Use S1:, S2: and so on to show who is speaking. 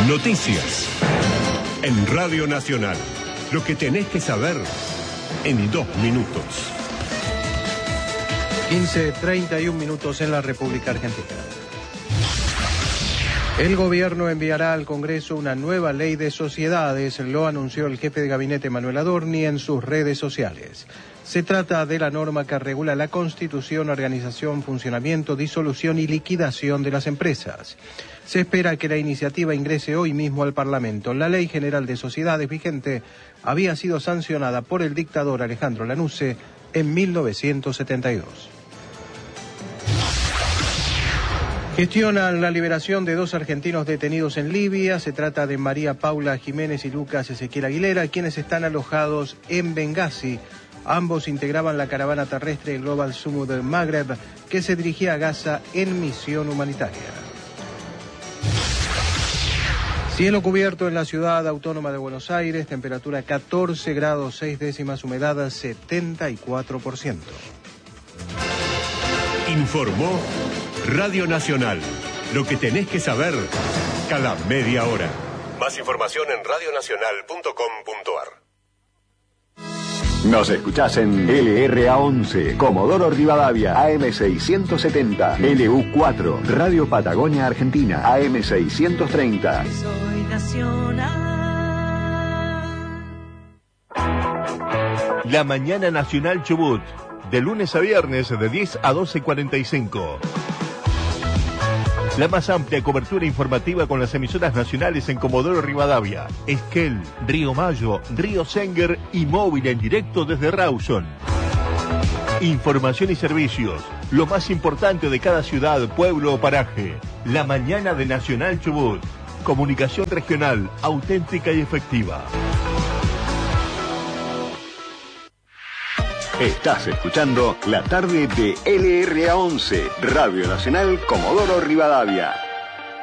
S1: Noticias en Radio Nacional. Lo que tenés que saber en 2 minutos.
S2: 15:31 en la República Argentina. El gobierno enviará al Congreso una nueva ley de sociedades, lo anunció el jefe de gabinete Manuel Adorni en sus redes sociales. Se trata de la norma que regula la constitución, organización, funcionamiento, disolución y liquidación de las empresas. Se espera que la iniciativa ingrese hoy mismo al Parlamento. La Ley General de Sociedades vigente había sido sancionada por el dictador Alejandro Lanusse en 1972. Gestionan la liberación de 2 argentinos detenidos en Libia. Se trata de María Paula Jiménez y Lucas Ezequiel Aguilera, quienes están alojados en Bengasi. Ambos integraban la caravana terrestre Global Sumud del Magreb, que se dirigía a Gaza en misión humanitaria. Cielo cubierto en la ciudad autónoma de Buenos Aires, temperatura 14 grados 6 décimas, humedad 74%.
S1: Informó Radio Nacional. Lo que tenés que saber cada media hora. Más información en radionacional.com.ar.
S3: Nos escuchás en LRA11, Comodoro Rivadavia, AM670, LU4, Radio Patagonia Argentina, AM630.
S4: Soy nacional.
S5: La Mañana Nacional Chubut, de lunes a viernes de 10 a 12:45. La más amplia cobertura informativa con las emisoras nacionales en Comodoro Rivadavia, Esquel, Río Mayo, Río Senguer y móvil en directo desde Rawson. Información y servicios, lo más importante de cada ciudad, pueblo o paraje. La Mañana de Nacional Chubut. Comunicación regional, auténtica y efectiva.
S3: Estás escuchando la tarde de LRA11, Radio Nacional Comodoro Rivadavia.